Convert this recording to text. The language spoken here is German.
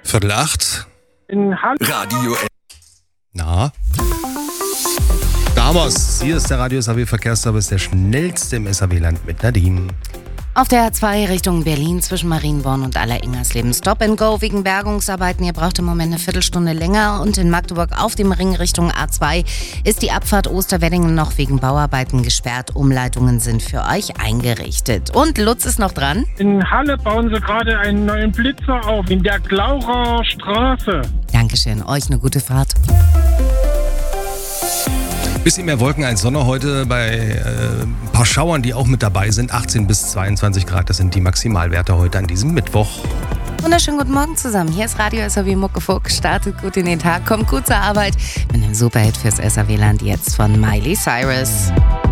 7:45. In Halle. Radio. Na? Davos, hier ist der Radio SAW Verkehrsservice, der schnellste im SAW-Land mit Nadine. Auf der A2 Richtung Berlin zwischen Marienborn und Aller-Ingersleben. Stop and Go wegen Bergungsarbeiten. Ihr braucht im Moment eine Viertelstunde länger. Und in Magdeburg auf dem Ring Richtung A2 ist die Abfahrt Osterweddingen noch wegen Bauarbeiten gesperrt. Umleitungen sind für euch eingerichtet. Und Lutz ist noch dran. In Halle bauen sie gerade einen neuen Blitzer auf, in der Glaucher Straße. Dankeschön, euch eine gute Fahrt. Bisschen mehr Wolken als Sonne heute bei ein paar Schauern, die auch mit dabei sind. 18 bis 22 Grad, das sind die Maximalwerte heute an diesem Mittwoch. Wunderschönen guten Morgen zusammen. Hier ist Radio SAW Muckefuck. Startet gut in den Tag, kommt gut zur Arbeit mit einem Superhit fürs SAW-Land jetzt von Miley Cyrus.